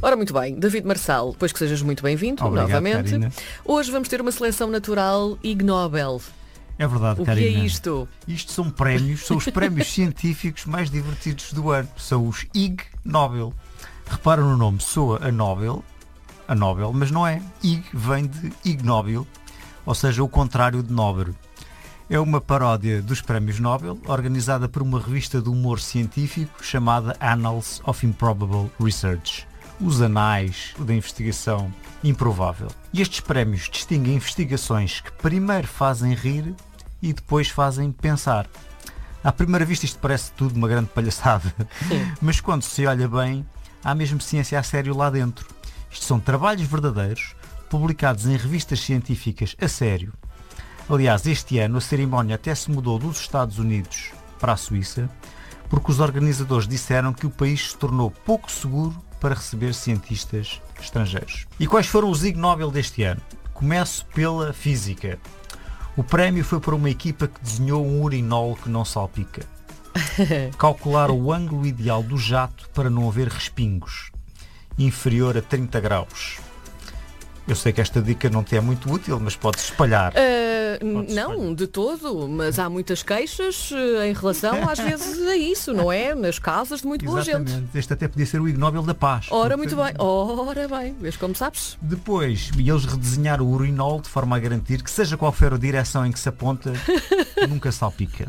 Ora, muito bem, David Marçal, depois que sejas muito bem-vindo, Obrigado, novamente. Karina. Hoje vamos ter uma seleção natural Ig Nobel. É verdade, O Karina. que é isto? Isto são prémios, são os prémios científicos mais divertidos do ano. São os Ig Nobel. Repara no nome, soa a Nobel, mas não é. Ig vem de ignóbil, ou seja, o contrário de nobre. É uma paródia dos prémios Nobel, organizada por uma revista de humor científico chamada Annals of Improbable Research. Os anais da investigação improvável. E estes prémios distinguem investigações que primeiro fazem rir e depois fazem pensar. À primeira vista isto parece tudo uma grande palhaçada, mas quando se olha bem, há mesmo ciência a sério lá dentro. Isto são trabalhos verdadeiros, publicados em revistas científicas a sério. Aliás, este ano a cerimónia até se mudou dos Estados Unidos para a Suíça, porque os organizadores disseram que o país se tornou pouco seguro para receber cientistas estrangeiros. E quais foram os Ig Nobel deste ano? Começo pela física. O prémio foi para uma equipa que desenhou um urinol que não salpica. Calcular o ângulo ideal do jato para não haver respingos, inferior a 30 graus. Eu sei que esta dica não te é muito útil, mas podes espalhar. Não, de todo, mas há muitas queixas em relação às vezes a isso, não é? Nas casas de muito boa gente. Exatamente. Este até podia ser o Ig Nobel da Paz. Ora, muito bem. Ora bem, vês como sabes? Depois, eles redesenharam o urinol de forma a garantir que, seja qual for a direção em que se aponta, nunca salpica.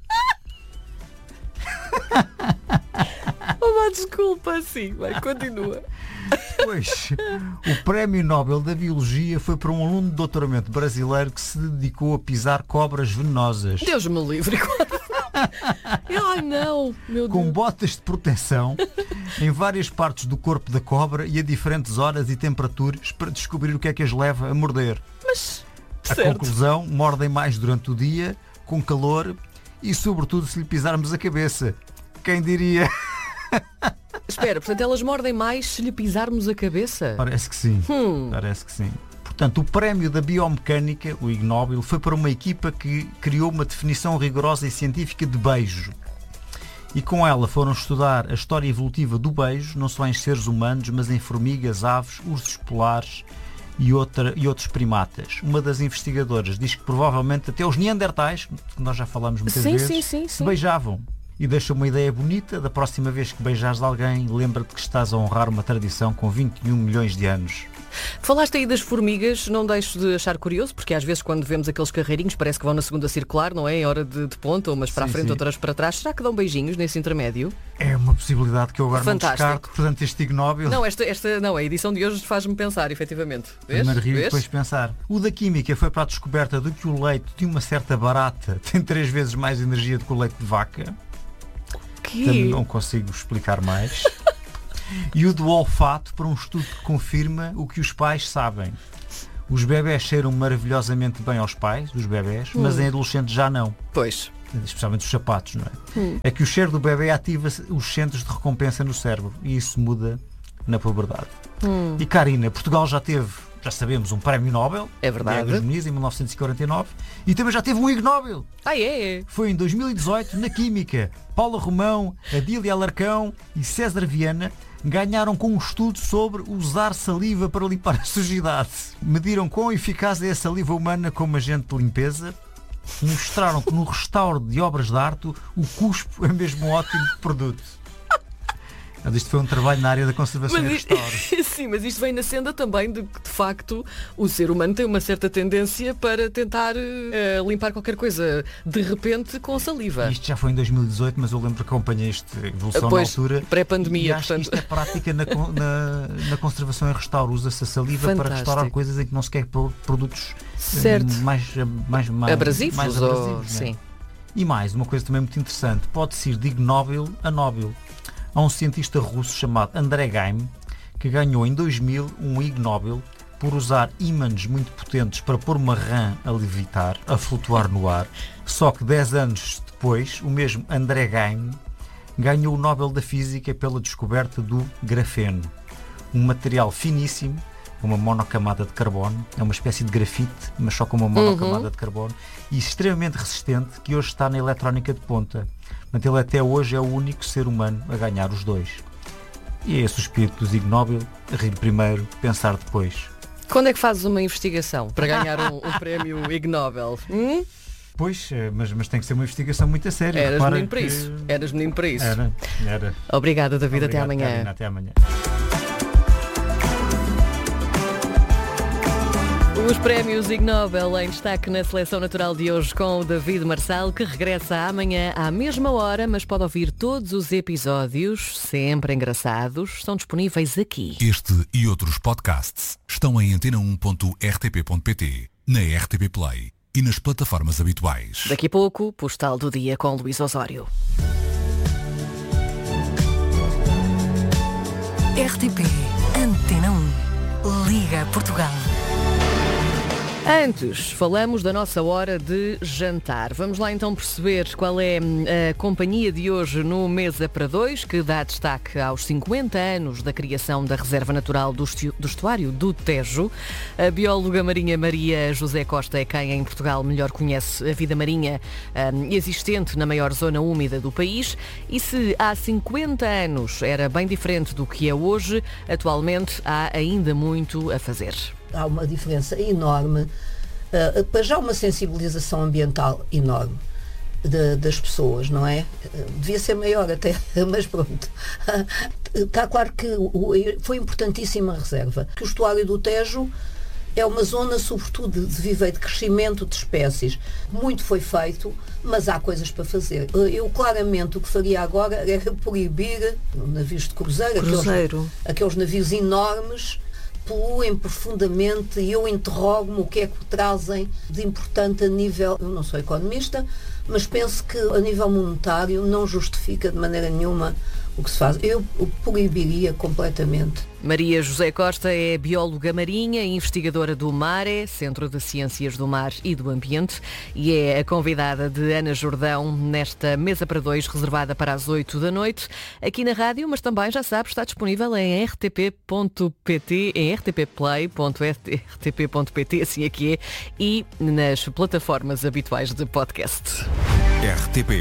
Desculpa, sim, vai, continua. Depois, o Prémio Nobel da Biologia foi para um aluno de doutoramento brasileiro que se dedicou a pisar cobras venenosas. Deus me livre. Ai não, meu Com Deus. botas de proteção em várias partes do corpo da cobra e a diferentes horas e temperaturas para descobrir o que é que as leva a morder. Mas, A certo. conclusão, mordem mais durante o dia, com calor e sobretudo se lhe pisarmos a cabeça. Quem diria? Espera, portanto elas mordem mais se lhe pisarmos a cabeça? Parece que sim. Parece que sim. Portanto, o prémio da biomecânica, o Ig Nobel, foi para uma equipa que criou uma definição rigorosa e científica de beijo. E com ela foram estudar a história evolutiva do beijo, não só em seres humanos, mas em formigas, aves, ursos polares e outros primatas. Uma das investigadoras diz que provavelmente até os neandertais, que nós já falámos muitas vezes, se beijavam. E deixa uma ideia bonita: da próxima vez que beijares alguém, lembra-te que estás a honrar uma tradição com 21 milhões de anos. Falaste aí das formigas, não deixo de achar curioso, porque às vezes quando vemos aqueles carreirinhos parece que vão na segunda circular, não é? Em hora de ponta, umas para a frente, outras para trás. Será que dão beijinhos nesse intermédio? É uma possibilidade que eu agora Fantástico. não descarto. Portanto, este Ig Nobel... Não, não, a edição de hoje faz-me pensar, efetivamente. Vês? Primeiro rir e Vês? depois pensar. O da química foi para a descoberta de que o leite de uma certa barata tem 3 vezes mais energia do que o leite de vaca. Também não consigo explicar mais. E o do olfato para um estudo que confirma o que os pais sabem. Os bebés cheiram maravilhosamente bem aos pais, os bebés, mas em adolescentes já não. Pois. Especialmente os sapatos, não é? É que o cheiro do bebê ativa os centros de recompensa no cérebro e isso muda na puberdade. E Karina, Portugal já teve, já sabemos, um Prémio Nobel. É verdade. Diegues Muniz, em 1949. E também já teve um Ig Nobel. É? Foi em 2018, na Química. Paula Romão, Adília Alarcão e César Viana ganharam com um estudo sobre usar saliva para limpar a sujidade. Mediram quão eficaz é a saliva humana como agente de limpeza. Mostraram que no restauro de obras de arte o cuspo é mesmo um ótimo produto. Mas isto foi um trabalho na área da conservação e restauro. Sim, mas isto vem na senda também de que, de facto, o ser humano tem uma certa tendência para tentar limpar qualquer coisa de repente com saliva. Isto já foi em 2018, mas eu lembro que acompanhei esta evolução na altura. Pré-pandemia, e acho que isto é prática na conservação e restauro. Usa-se a saliva para restaurar coisas em que não se quer pôr produtos mais abrasivos. Não é? Sim. E mais, uma coisa também muito interessante. Pode-se ir de Ig Nobel a Nobel. Há um cientista russo chamado Andrei Geim que ganhou em 2000 um Ig Nobel por usar ímãs muito potentes para pôr uma rã a levitar, a flutuar no ar. Só que 10 anos depois, o mesmo Andrei Geim ganhou o Nobel da Física pela descoberta do grafeno, um material finíssimo, uma monocamada de carbono, é uma espécie de grafite, mas só com uma monocamada de carbono, e extremamente resistente, que hoje está na eletrónica de ponta. Portanto, ele até hoje é o único ser humano a ganhar os dois. E é esse o espírito do Ig Nobel, rir primeiro, pensar depois. Quando é que fazes uma investigação para ganhar um prémio Ig Nobel? Pois, mas tem que ser uma investigação muito a sério. Eras menino para isso. Eras menino para isso. Era. Obrigada, David. Obrigado, até amanhã. Carolina, até amanhã. Os prémios Ig Nobel em destaque na Seleção Natural de hoje com o David Marçal, que regressa amanhã à mesma hora, mas pode ouvir todos os episódios, sempre engraçados, estão disponíveis aqui. Este e outros podcasts estão em antena1.rtp.pt, na RTP Play e nas plataformas habituais. Daqui a pouco, Postal do Dia com Luís Osório. RTP Antena 1. Liga Portugal. Antes, falamos da nossa hora de jantar. Vamos lá então perceber qual é a companhia de hoje no Mesa para Dois, que dá destaque aos 50 anos da criação da Reserva Natural do Estuário do Tejo. A bióloga marinha Maria José Costa é quem em Portugal melhor conhece a vida marinha existente na maior zona úmida do país. E se há 50 anos era bem diferente do que é hoje, atualmente há ainda muito a fazer. Há uma diferença enorme, para já uma sensibilização ambiental enorme das pessoas, não é? Devia ser maior até, mas pronto. Está claro que foi importantíssima a reserva. Que o estuário do Tejo é uma zona, sobretudo, de viveiro, de crescimento de espécies. Muito foi feito, mas há coisas para fazer. Eu, claramente, o que faria agora era proibir navios de cruzeiro. Aqueles navios enormes, poluem profundamente, e eu interrogo-me o que é que trazem de importante a nível, eu não sou economista, mas penso que a nível monetário não justifica de maneira nenhuma o que se faz. Eu proibiria completamente. Maria José Costa é bióloga marinha e investigadora do MARE, Centro de Ciências do Mar e do Ambiente, e é a convidada de Ana Jordão nesta Mesa para Dois, reservada para as 8 da noite, aqui na rádio, mas também, já sabe, está disponível em rtp.pt, em rtpplay.rtp.pt, assim é que é, e nas plataformas habituais de podcast. RTP